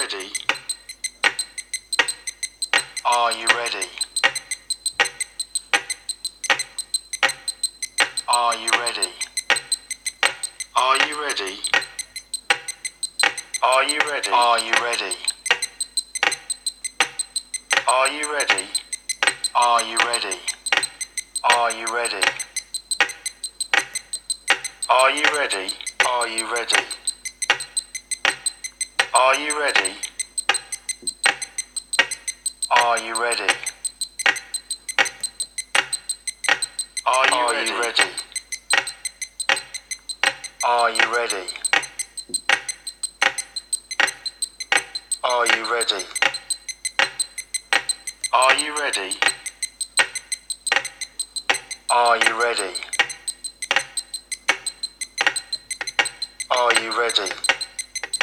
ready? Are you ready? Are you ready? Are you ready? Are you ready? Are you ready? Are you ready? Are you ready? Are you ready? Are you ready? Are you ready? Are you ready? Are you ready? Are you ready? Are you ready? Are you ready? Are you ready? Are you ready? Are you ready?